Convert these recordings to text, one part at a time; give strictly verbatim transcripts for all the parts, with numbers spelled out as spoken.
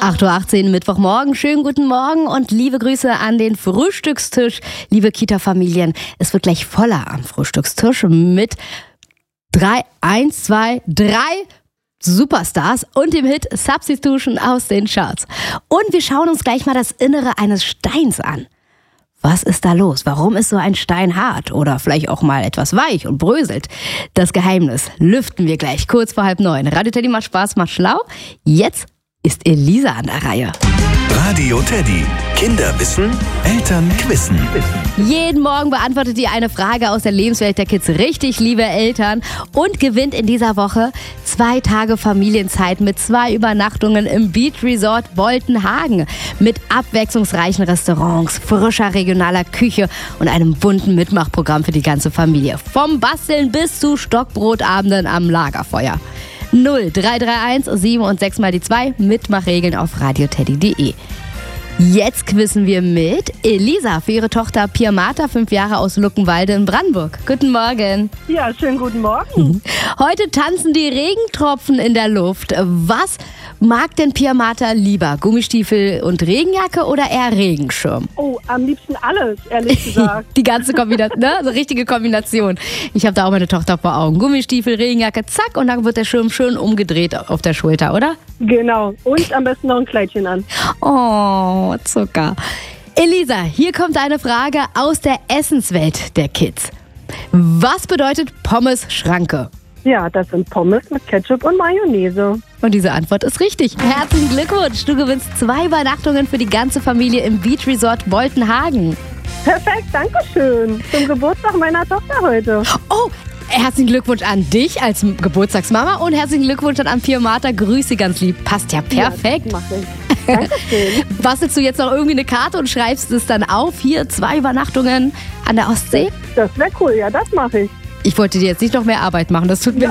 acht Uhr achtzehn Mittwochmorgen. Schönen guten Morgen und liebe Grüße an den Frühstückstisch, liebe Kita-Familien. Es wird gleich voller am Frühstückstisch mit drei, eins, zwei, drei Superstars und dem Hit Substitution aus den Charts. Und wir schauen uns gleich mal das Innere eines Steins an. Was ist da los? Warum ist so ein Stein hart oder vielleicht auch mal etwas weich und bröselt? Das Geheimnis lüften wir gleich kurz vor halb neun. Radio Teddy macht Spaß, macht schlau. Jetzt ist Elisa an der Reihe. Radio Teddy. Kinder wissen, Eltern quissen. Jeden Morgen beantwortet ihr eine Frage aus der Lebenswelt der Kids richtig, liebe Eltern, und gewinnt in dieser Woche zwei Tage Familienzeit mit zwei Übernachtungen im Beach Resort Boltenhagen mit abwechslungsreichen Restaurants, frischer regionaler Küche und einem bunten Mitmachprogramm für die ganze Familie. Vom Basteln bis zu Stockbrotabenden am Lagerfeuer. null drei drei eins sieben und sechs mal die zwei. Mitmachregeln auf radioteddy punkt de. Jetzt quizzen wir mit Elisa für ihre Tochter Pia Martha, fünf Jahre aus Luckenwalde in Brandenburg. Guten Morgen. Ja, schönen guten Morgen. Heute tanzen die Regentropfen in der Luft. Was mag denn Pia Martha lieber? Gummistiefel und Regenjacke oder eher Regenschirm? Oh, am liebsten alles, ehrlich gesagt. Die ganze Kombination, ne? So richtige Kombination. Ich habe da auch meine Tochter vor Augen. Gummistiefel, Regenjacke, zack, und dann wird der Schirm schön umgedreht auf der Schulter, oder? Genau. Und am besten noch ein Kleidchen an. Oh, Zucker. Elisa, hier kommt eine Frage aus der Essenswelt der Kids. Was bedeutet Pommes-Schranke? Ja, das sind Pommes mit Ketchup und Mayonnaise. Und diese Antwort ist richtig. Herzlichen Glückwunsch. Du gewinnst zwei Übernachtungen für die ganze Familie im Beach Resort Boltenhagen. Perfekt, danke schön. Zum Geburtstag meiner Tochter heute. Oh, herzlichen Glückwunsch an dich als Geburtstagsmama und herzlichen Glückwunsch an Pia Martha. Grüße ganz lieb. Passt ja perfekt. Ja, das mach ich. Dankeschön. Bastelst du jetzt noch irgendwie eine Karte und schreibst es dann auf? Hier, zwei Übernachtungen an der Ostsee? Das wäre cool, ja, das mache ich. Ich wollte dir jetzt nicht noch mehr Arbeit machen, das tut mir Ja.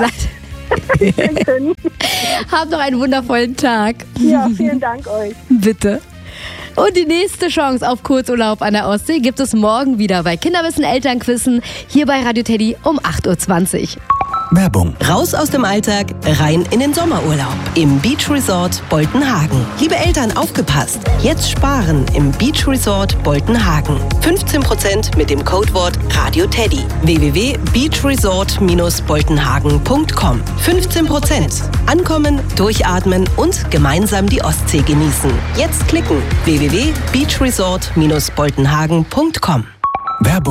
leid. Hab noch einen wundervollen Tag. Ja, vielen Dank euch. Bitte. Und die nächste Chance auf Kurzurlaub an der Ostsee gibt es morgen wieder bei Kinderwissen Elternquissen hier bei Radio Teddy um acht Uhr zwanzig. Werbung. Raus aus dem Alltag, rein in den Sommerurlaub im Beach Resort Boltenhagen. Liebe Eltern, aufgepasst! Jetzt sparen im Beach Resort Boltenhagen. fünfzehn Prozent mit dem Codewort RadioTeddy. w w w punkt beachresort Bindestrich boltenhagen punkt com. fünfzehn Prozent. Ankommen, durchatmen und gemeinsam die Ostsee genießen. Jetzt klicken w w w punkt beachresort Bindestrich boltenhagen punkt com. Werbung.